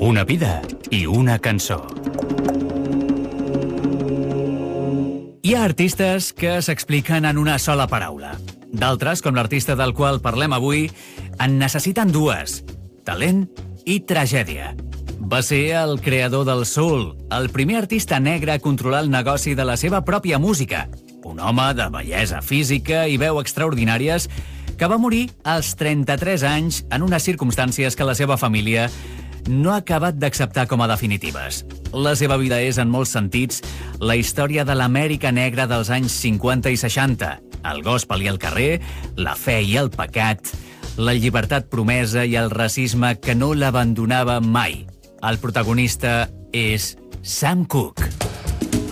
Una vida i una cançó. Hi ha artistes que s'expliquen en una sola paraula. D'altres, com l'artista del qual parlem avui, en necessiten dues: talent i tragèdia. Va ser el creador del soul, el primer artista negre a controlar el negoci de la seva pròpia música. Un home de bellesa física i veu extraordinàries que va morir als 33 anys en unes circumstàncies que la seva família no ha acabat d'acceptar com a definitives. La seva vida és, en molts sentits, la història de l'Amèrica negra dels anys 50 i 60, el gospel i el carrer, la fe i el pecat, la llibertat promesa i el racisme que no l'abandonava mai. El protagonista és Sam Cooke.